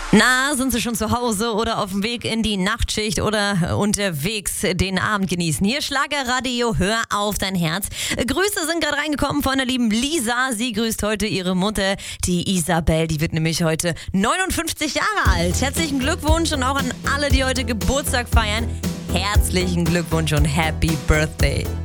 Na, sind Sie schon zu Hause oder auf dem Weg in die Nachtschicht oder unterwegs den Abend genießen? Hier Schlagerradio, hör auf dein Herz. Grüße sind gerade reingekommen von der lieben Lisa. Sie grüßt heute ihre Mutter, die Isabel. Die wird nämlich heute 59 Jahre alt. Herzlichen Glückwunsch und auch an alle, die heute Geburtstag feiern. Herzlichen Glückwunsch und Happy Birthday.